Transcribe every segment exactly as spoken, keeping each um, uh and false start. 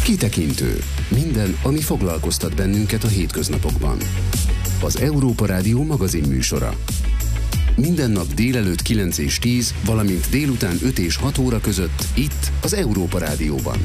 Kitekintő. Minden, ami foglalkoztat bennünket a hétköznapokban. Az Európa Rádió magazinműsora. Minden nap délelőtt kilenc és tíz, valamint délután öt és hat óra között itt az Európa Rádióban.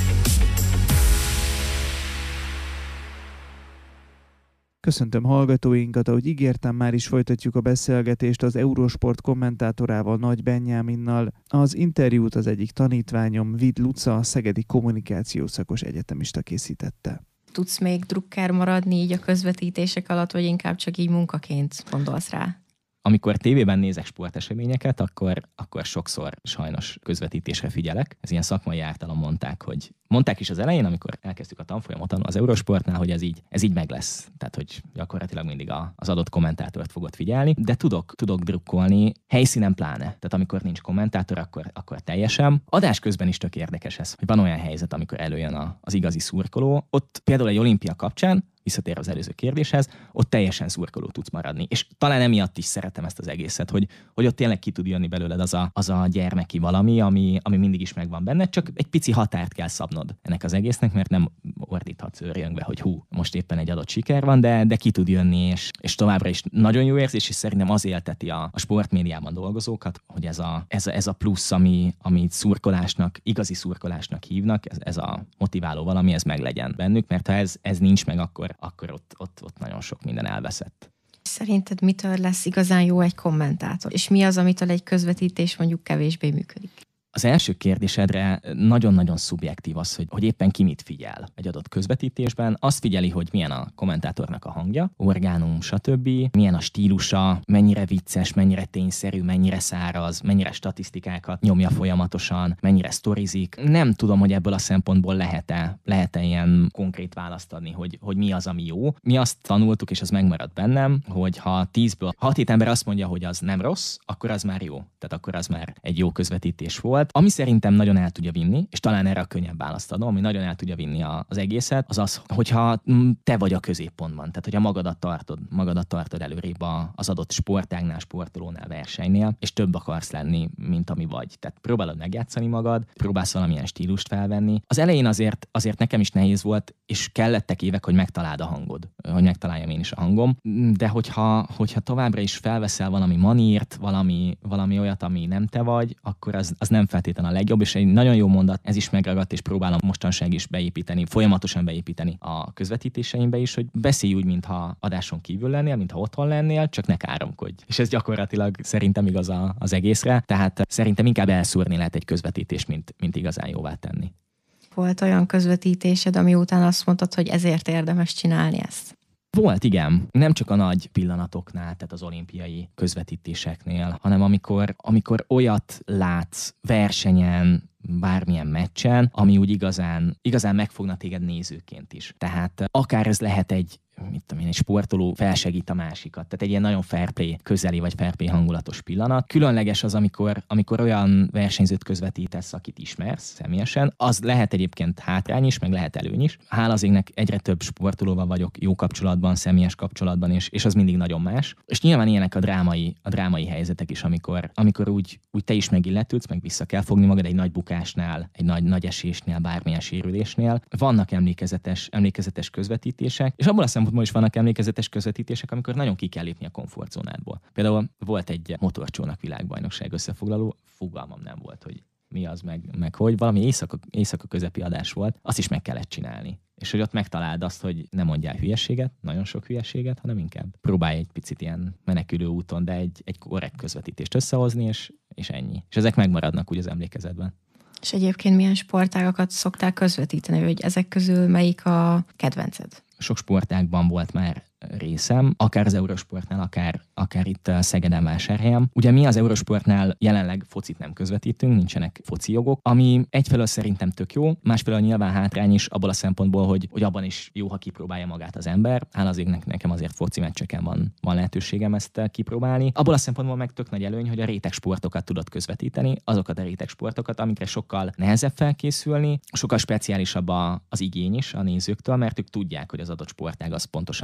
Köszöntöm hallgatóinkat, ahogy ígértem, már is folytatjuk a beszélgetést az Eurosport kommentátorával, Nagy Benyáminnal. Az interjút az egyik tanítványom, Vid Luca, a szegedi kommunikációszakos egyetemista készítette. Tudsz még drukker maradni így a közvetítések alatt, vagy inkább csak így munkaként gondolsz rá? Amikor tévében nézek sporteseményeket, akkor, akkor sokszor sajnos közvetítésre figyelek. Ez ilyen szakmai ártalom mondták, hogy mondták is az elején, amikor elkezdtük a tanfolyamot az Eurosportnál, hogy ez így, ez így meg lesz. Tehát, hogy gyakorlatilag mindig a, az adott kommentátort fogod figyelni, de tudok, tudok drukkolni, helyszínen pláne. Tehát amikor nincs kommentátor, akkor, akkor teljesen. Adás közben is tök érdekes ez, hogy van olyan helyzet, amikor előjön a, az igazi szurkoló. Ott például egy olimpia kapcsán, visszatér az előző kérdéshez, ott teljesen szurkoló tudsz maradni. És talán emiatt is szeretem ezt az egészet, hogy, hogy ott tényleg ki tud jönni belőled az a, az a gyermeki valami, ami, ami mindig is megvan benned, csak egy pici határt kell szabnod ennek az egésznek, mert nem ordíthatsz őrjöngve, hogy hú, most éppen egy adott siker van, de, de ki tud jönni, és, és továbbra is nagyon jó érzés, és szerintem az élteti a, a sportmédiában dolgozókat, hogy ez a, ez a, ez a plusz, ami, amit szurkolásnak, igazi szurkolásnak hívnak, ez, ez a motiváló valami, ez meglegyen bennük, mert ha ez, ez nincs meg, akkor akkor ott, ott, ott nagyon sok minden elveszett. Szerinted mitől lesz igazán jó egy kommentátor? És mi az, amitől egy közvetítés mondjuk kevésbé működik? Az első kérdésedre nagyon-nagyon szubjektív az, hogy, hogy éppen ki mit figyel egy adott közvetítésben. Azt figyeli, hogy milyen a kommentátornak a hangja, orgánum, stb. Milyen a stílusa, mennyire vicces, mennyire tényszerű, mennyire száraz, mennyire statisztikákat nyomja folyamatosan, mennyire sztorizik. Nem tudom, hogy ebből a szempontból lehet-e, lehet-e ilyen konkrét választ adni, hogy, hogy mi az, ami jó. Mi azt tanultuk, és az megmaradt bennem, hogy ha tízből hat-hét ember azt mondja, hogy az nem rossz, akkor az már jó. Tehát akkor az már egy jó közvetítés volt. Ami szerintem nagyon el tudja vinni, és talán erre a könnyebb választ adom, ami nagyon el tudja vinni a, az egészet, az az, hogyha te vagy a középpontban, tehát hogyha magadat tartod, magadat tartod előrébb az adott sportágnál, sportolónál, versenynél, és több akarsz lenni, mint ami vagy. Tehát próbálod megjátszani magad, próbálsz valamilyen stílust felvenni. Az elején azért, azért nekem is nehéz volt, és kellettek évek, hogy megtaláld a hangod, hogy megtaláljam én is a hangom, de hogyha, hogyha továbbra is felveszel valami manírt, valami, valami olyat, ami nem te vagy, akkor az, az nem feltétlenül a legjobb, és egy nagyon jó mondat, ez is megragadt, és próbálom mostanság is beépíteni, folyamatosan beépíteni a közvetítéseimbe is, hogy beszélj úgy, mintha adáson kívül lennél, mintha otthon lennél, csak ne káromkodj. És ez gyakorlatilag szerintem igaz az egészre, tehát szerintem inkább elszúrni lehet egy közvetítést, mint, mint igazán jóvá tenni. Volt olyan közvetítésed, ami után azt mondtad, hogy ezért érdemes csinálni ezt? Volt, igen. Nem csak a nagy pillanatoknál, tehát az olimpiai közvetítéseknél, hanem amikor, amikor olyat látsz versenyen, bármilyen meccsen, ami úgy igazán, igazán megfogna téged nézőként is. Tehát akár ez lehet egy mit tudom én, egy sportoló felsegít a másikat. Tehát egy ilyen nagyon fair play közeli vagy fair play hangulatos pillanat. Különleges az, amikor, amikor olyan versenyzőt közvetítesz, akit ismersz személyesen. Az lehet egyébként hátrány is, meg lehet előny is. Hála az égnek egyre több sportolóval vagyok jó kapcsolatban, személyes kapcsolatban, és, és az mindig nagyon más. És nyilván ilyenek a drámai, a drámai helyzetek is, amikor, amikor úgy, úgy te is megilletődsz, meg vissza kell fogni magad egy nagy bukásnál, egy nagy, nagy esésnél, bármilyen sérülésnél. Vannak emlékezetes, emlékezetes közvetítések, és abból a szempontból is vannak emlékezetes közvetítések, amikor nagyon ki kell lépni a komfortzónádból. Például volt egy motorcsónak világbajnokság összefoglaló, fogalmam nem volt, hogy mi az, meg, meg hogy. Valami éjszaka, éjszaka közepi adás volt, azt is meg kellett csinálni. És hogy ott megtaláld azt, hogy ne mondjál hülyeséget, nagyon sok hülyeséget, hanem inkább próbálj egy picit ilyen menekülő úton, de egy, egy korrekt közvetítést összehozni, és, és ennyi. És ezek megmaradnak úgy az emlékezetben. És egyébként milyen sportágakat szoktál közvetíteni, hogy ezek közül melyik a kedvenced? Sok sportágban volt már részem, akár az Eurosportnál, akár, akár itt Szegeden, Vásárhelyen. Ugye mi az Eurosportnál jelenleg focit nem közvetítünk, nincsenek foci jogok, ami egyfelől szerintem tök jó, másfelől nyilván hátrány is abból a szempontból, hogy, hogy abban is jó, ha kipróbálja magát az ember. Hála az égnek, nekem azért foci meccseken van, van lehetőségem ezt kipróbálni. Abból a szempontból meg tök nagy előny, hogy a réteg sportokat tudod közvetíteni, azokat a réteg sportokat, amikre sokkal nehezebb felkészülni, sokkal speciálisabb az igény is a nézőktől, mert ők tudják, hogy az adott sportág az pontosan micsoda,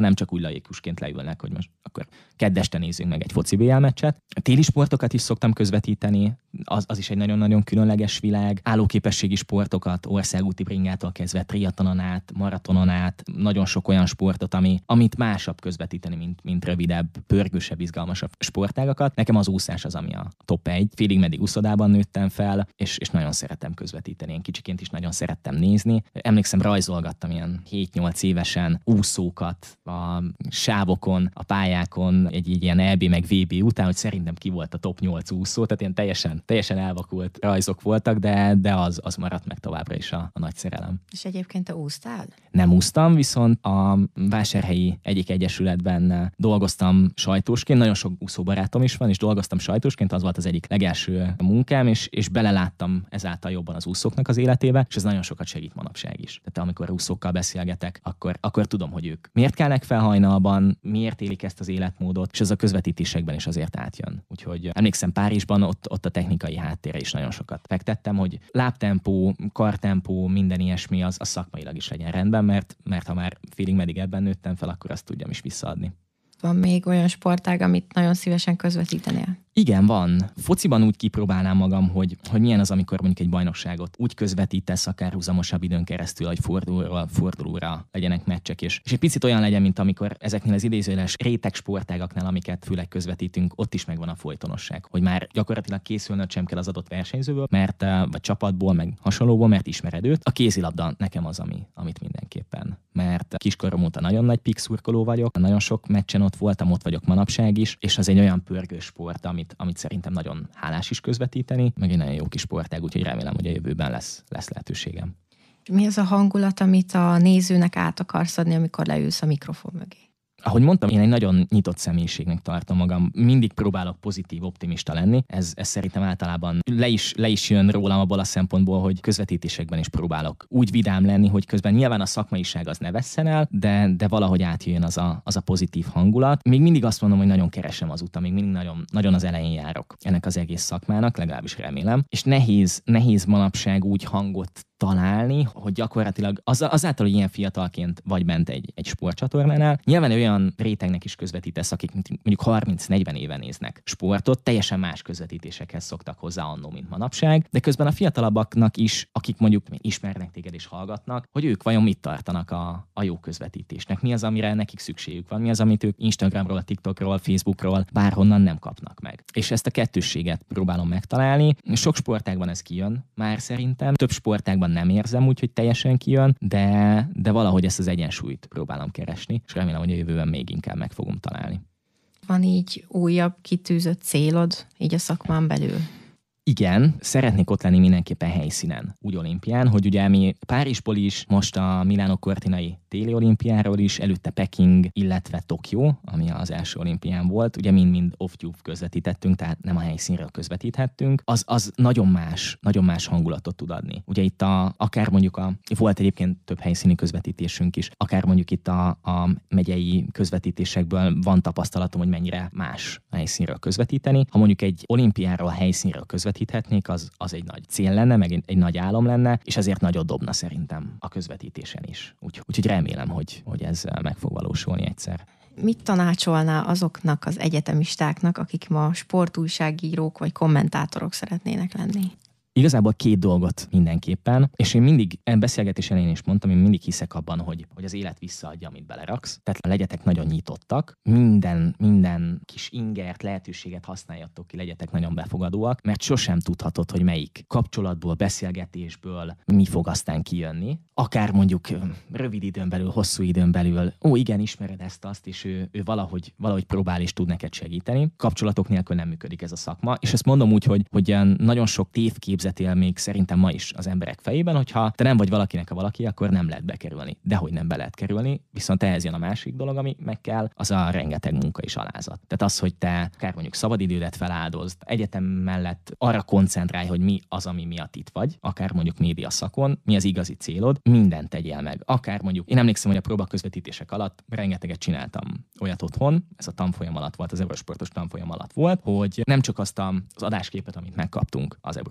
nem csak úgy laikusként leülnek, hogy most akkor kedd este nézzünk meg egy foci bé el meccset. A téli sportokat is szoktam közvetíteni, az, az is egy nagyon-nagyon különleges világ. Állóképességi sportokat, országúti bringától kezdve triatlonon át, maratonon át, nagyon sok olyan sportot, ami, amit másabb közvetíteni, mint, mint rövidebb, pörgősebb, izgalmasabb sportágakat. Nekem az úszás az, ami a top egy. Félig meddig úszodában nőttem fel, és, és nagyon szeretem közvetíteni. Én kicsiként is nagyon szerettem nézni. Emlékszem, rajzolgattam ilyen hét-nyolc évesen úszókat a sávokon, a pályákon, egy, egy ilyen é bé meg vé bé után, hogy szerintem ki volt a top nyolc úszó, tehát ilyen teljesen, teljesen elvakult rajzok voltak, de, de az, az maradt meg továbbra is a, a nagy szerelem. És egyébként te úsztál? Nem úsztam, viszont a vásárhelyi egyik egyesületben dolgoztam sajtósként, nagyon sok úszóbarátom is van, és dolgoztam sajtósként, az volt az egyik legelső munkám, és, és beleláttam ezáltal jobban az úszóknak az életébe, és ez nagyon sokat segít manapság is. Tehát amikor úszókkal beszélgetek, akkor, akkor tudom, hogy ők miért kelnek fel hajnalban, miért élik ezt az életmódot, és ez a közvetítésekben is azért átjön. Úgyhogy emlékszem, Párizsban ott, ott a technikai háttérre is nagyon sokat fektettem, hogy lábtempó, kartempó, minden ilyesmi az, az szakmailag is legyen rendben, mert, mert ha már félig meddig ebben nőttem fel, akkor azt tudjam is visszaadni. Van még olyan sportág, amit nagyon szívesen közvetítenél? Igen, van. Fociban úgy kipróbálnám magam, hogy, hogy milyen az, amikor mondjuk egy bajnokságot úgy közvetítesz akár húzamosabb időn keresztül, hogy fordulóra, fordulóra legyenek meccsek, és, és egy picit olyan legyen, mint amikor ezeknél az idézőjeles réteg sportágaknál, amiket főleg közvetítünk, ott is megvan a folytonosság, hogy már gyakorlatilag készülnöd sem kell az adott versenyzőből, mert vagy csapatból, meg hasonlóból, mert ismered őt. A kézilabda nekem az, ami, amit mindenképpen. Mert kiskorom óta nagyon nagy pik szurkoló vagyok, nagyon sok meccsen ott voltam, ott vagyok manapság is, és az egy olyan pörgős sport, amit amit szerintem nagyon hálás is közvetíteni, meg egy nagyon jó kis sportág, úgyhogy remélem, hogy a jövőben lesz, lesz lehetőségem. Mi az a hangulat, amit a nézőnek át akarsz adni, amikor leülsz a mikrofon mögé? Ahogy mondtam, én egy nagyon nyitott személyiségnek tartom magam. Mindig próbálok pozitív, optimista lenni. Ez, ez szerintem általában le is, le is jön rólam abból a szempontból, hogy közvetítésekben is próbálok úgy vidám lenni, hogy közben nyilván a szakmaiság az ne vesszen el, de, de valahogy átjön az a, az a pozitív hangulat. Még mindig azt mondom, hogy nagyon keresem az utat, még mindig nagyon, nagyon az elején járok ennek az egész szakmának, legalábbis remélem. És nehéz, nehéz manapság úgy hangot találni, hogy gyakorlatilag az, azáltal, hogy ilyen fiatalként vagy bent egy, egy sportcsatornánál, nyilván olyan rétegnek is közvetítesz, akik mondjuk harminc-negyven éve néznek sportot, teljesen más közvetítésekhez szoktak hozzá annó, mint manapság, de közben a fiatalabbaknak is, akik mondjuk ismernek téged és hallgatnak, hogy ők vajon mit tartanak a, a jó közvetítésnek, mi az, amire nekik szükségük van, mi az, amit ők Instagramról, TikTokról, Facebookról, bárhonnan nem kapnak meg. És ezt a kettősséget próbálom megtalálni. Sok sportágban ez kijön már szerintem, több sportágban nem érzem úgy, hogy teljesen kijön, de, de valahogy ezt az egyensúlyt próbálom keresni, és remélem, hogy a jövőben még inkább meg fogom találni. Van így újabb kitűzött célod, így a szakmán belül? Igen, szeretnék ott lenni mindenképpen helyszínen, úgy olimpián, hogy ugye mi Párizsból is, most a Milánó Cortinai téli olimpiáról is, előtte Peking, illetve Tokió, ami az első olimpián volt, ugye mind-mind off-tube közvetítettünk, tehát nem a helyszínről közvetíthettünk, az, az nagyon más, nagyon más hangulatot tud adni. Ugye itt a, akár mondjuk a, volt egyébként több helyszíni közvetítésünk is, akár mondjuk itt a, a megyei közvetítésekből van tapasztalatom, hogy mennyire más helyszínről közvetíteni. Ha mondjuk egy olimpiáról helyszínről közvetíthetnék, az, az egy nagy cél lenne, meg egy, egy nagy álom lenne, és ezért nagyot dobna szerintem a közvetítésen is. Úgy, úgyhogy remélem, hogy, hogy ez meg fog valósulni egyszer. Mit tanácsolná azoknak az egyetemistáknak, akik ma sportújságírók vagy kommentátorok szeretnének lenni? Igazából két dolgot mindenképpen, és én mindig, beszélgetés elején is mondtam, én mindig hiszek abban, hogy, hogy az élet visszaadja, amit beleraksz. Tehát legyetek nagyon nyitottak, minden, minden kis ingert, lehetőséget használjatok ki, legyetek nagyon befogadóak, mert sosem tudhatod, hogy melyik kapcsolatból, beszélgetésből mi fog aztán kijönni. Akár mondjuk rövid időn belül, hosszú időn belül, ó igen, ismered ezt, azt, és ő, ő valahogy, valahogy próbál és tud neked segíteni. Kapcsolatok nélkül nem működik ez a szakma, és ezt mondom úgy, hogy, hogy nagyon sok tévképzet él még szerintem ma is az emberek fejében, hogyha te nem vagy valakinek a valaki, akkor nem lehet bekerülni. Dehogy nem be lehet kerülni, viszont ehhez jön a másik dolog, ami meg kell, az a rengeteg munka és alázat. Tehát az, hogy te akár mondjuk szabadidődet feláldozd, egyetem mellett arra koncentrálj, hogy mi az, ami miatt itt vagy, akár mondjuk média szakon, mi az igazi célod, mindent tegyél meg. Akár mondjuk, én emlékszem, hogy a próbaközvetítések alatt rengeteget csináltam olyat otthon, ez a tanfolyam alatt volt, az Eurosportos tanfolyam alatt volt, hogy nem csak azt az adásképet, amit megkaptunk az Eurosporttól,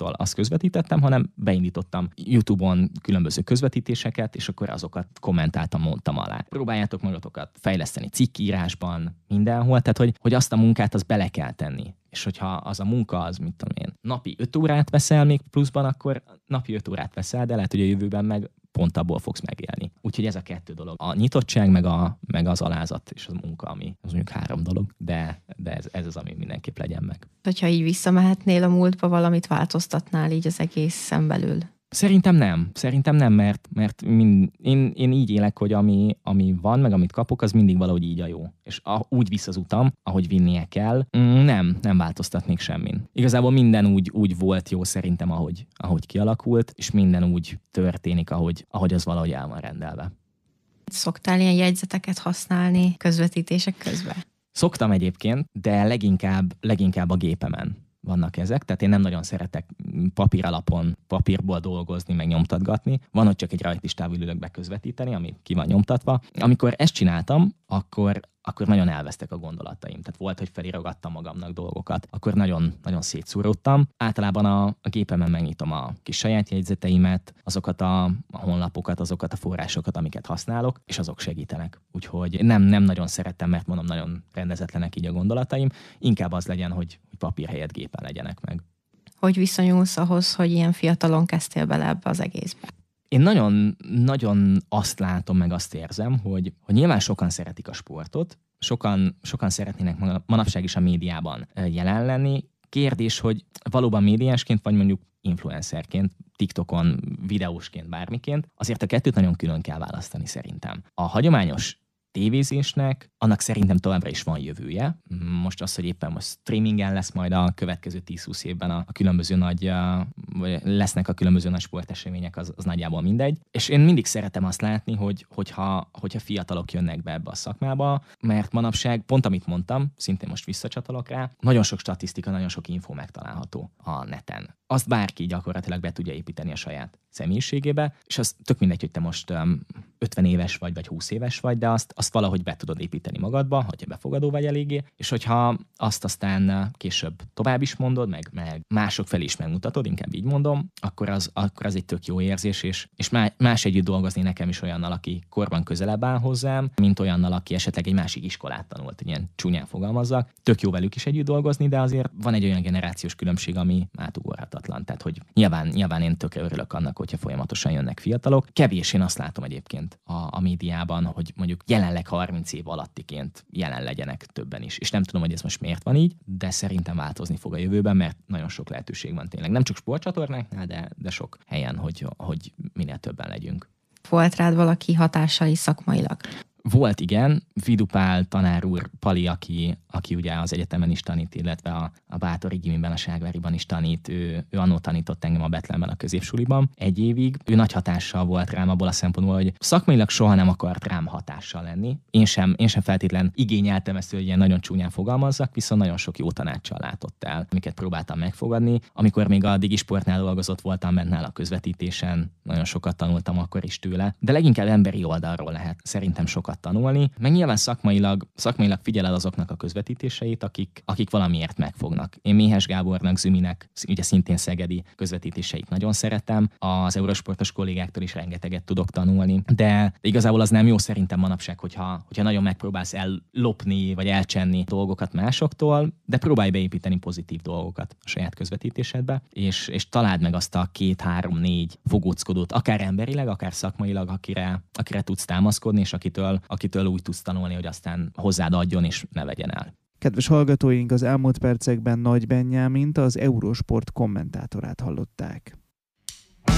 sporttól azt közvetítettem, hanem beindítottam YouTube-on különböző közvetítéseket, és akkor azokat kommentáltam, mondtam alá. Próbáljátok magatokat fejleszteni cikkírásban, mindenhol, tehát hogy, hogy azt a munkát az bele kell tenni. És hogyha az a munka az, mit tudom én, napi öt órát veszel még pluszban, akkor napi öt órát veszel, de lehet, hogy a jövőben meg pont abból fogsz megélni. Úgyhogy ez a kettő dolog. A nyitottság, meg, a, meg az alázat és a munka, ami az mondjuk három dolog, de, de ez, ez az, ami mindenképp legyen meg. Hogyha így visszamehetnél a múltba, valamit változtatnál így az egészen belül? Szerintem nem. Szerintem nem, mert, mert mind, én, én így élek, hogy ami, ami van, meg amit kapok, az mindig valahogy így a jó. És a, úgy visz az utam, ahogy vinnie kell. Nem, nem változtatnék semmin. Igazából minden úgy, úgy volt jó szerintem, ahogy, ahogy kialakult, és minden úgy történik, ahogy, ahogy az valahogy el van rendelve. Szoktál ilyen jegyzeteket használni közvetítések közben? Szoktam egyébként, de leginkább, leginkább a gépemen vannak ezek, tehát én nem nagyon szeretek papíralapon, papírból dolgozni, meg nyomtatgatni. Van, hogy csak egy rajtlistával ülök be közvetíteni, ami ki van nyomtatva. Amikor ezt csináltam, akkor, akkor nagyon elvesztek a gondolataim. Tehát volt, hogy felirogattam magamnak dolgokat. Akkor nagyon, nagyon szétszúródtam. Általában a, a gépemen megnyitom a kis saját jegyzeteimet, azokat a, a honlapokat, azokat a forrásokat, amiket használok, és azok segítenek. Úgyhogy nem, nem nagyon szerettem, mert mondom, nagyon rendezetlenek így a gondolataim. Inkább az legyen, hogy papír helyett gépen legyenek meg. Hogy viszonyulsz ahhoz, hogy ilyen fiatalon kezdtél bele ebbe az egészbe? Én nagyon, nagyon azt látom, meg azt érzem, hogy, hogy nyilván sokan szeretik a sportot, sokan, sokan szeretnének manapság is a médiában jelen lenni. Kérdés, hogy valóban médiásként, vagy mondjuk influencerként, TikTokon, videósként, bármiként, azért a kettőt nagyon külön kell választani szerintem. A hagyományos tévézésnek, annak szerintem továbbra is van jövője. Most az, hogy éppen most streamingen lesz majd a következő tíz-húsz évben a, a különböző nagy, a, vagy lesznek a különböző nagy sportesemények, az, az nagyjából mindegy. És én mindig szeretem azt látni, hogy, hogyha, hogyha fiatalok jönnek be ebbe a szakmába, mert manapság, pont amit mondtam, szintén most visszacsatolok rá, nagyon sok statisztika, nagyon sok info megtalálható a neten. Azt bárki gyakorlatilag be tudja építeni a saját személyiségébe, és az tök mindegy, hogy te most um, ötven éves vagy, vagy húsz éves vagy, de azt, azt valahogy be tudod építeni magadba, hogyha befogadó vagy eléggé, és hogyha azt aztán később tovább is mondod, meg, meg mások felé is megmutatod, inkább így mondom, akkor az, akkor az egy tök jó érzés, és, és más együtt dolgozni nekem is olyannal, aki korban közelebb áll hozzám, mint olyannal, aki esetleg egy másik iskolát tanult, hogy ilyen csúnyán fogalmazzak. Tök jó velük is együtt dolgozni, de azért van egy olyan generációs különbség, ami átugorhatatlan. Tehát, hogy nyilván, nyilván én tökre örülök annak, hogyha folyamatosan jönnek fiatalok. Kevés én azt látom egyébként a, a médiában, hogy mondjuk jelenleg harminc év alattiként jelen legyenek többen is. És nem tudom, hogy ez most miért van így, de szerintem változni fog a jövőben, mert nagyon sok lehetőség van tényleg. Nem csak sportcsatornáknál, de, de sok helyen, hogy, hogy minél többen legyünk. Volt rád valaki hatásai szakmailag? Volt, igen. Vidupál tanár úr, Pali, aki, aki ugye az egyetemen is tanít, illetve a, a Bátori Gimiben, a Ságváriban is tanít. Ő, ő annó tanított engem a Betlenben a középsuliban egy évig. Ő nagy hatással volt rám abból a szempontból, hogy szakmailag soha nem akart rám hatással lenni. Én sem, én sem feltétlen igényeltem ezt, hogy ilyen nagyon csúnyán fogalmazzak, viszont nagyon sok jó tanácssal látott el, amiket próbáltam megfogadni. Amikor még a Digisportnál dolgozott voltam bent nála a közvetítésen, nagyon sokat tanultam akkor is tőle, de leginkább emberi oldalról lehet szerintem sokat tanulni, meg nyilván szakmailag, szakmailag figyeled azoknak a közvetítéseit, akik, akik valamiért megfognak. Én Méhes Gábornak, Züminek, ugye szintén szegedi közvetítéseit nagyon szeretem, az eurosportos kollégáktól is rengeteget tudok tanulni, de igazából az nem jó szerintem manapság, hogyha, hogyha nagyon megpróbálsz ellopni, vagy elcsenni dolgokat másoktól, de próbálj beépíteni pozitív dolgokat a saját közvetítésedbe, és, és találd meg azt a két, három, négy fogóckodót, akár emberileg, akár szakmailag, akire, akire tudsz támaszkodni, és akitől akitől úgy tudsz tanulni, hogy aztán hozzád adjon és ne vegyen el. Kedves hallgatóink, az elmúlt percekben Nagy Benyámint, az Eurosport kommentátorát hallották.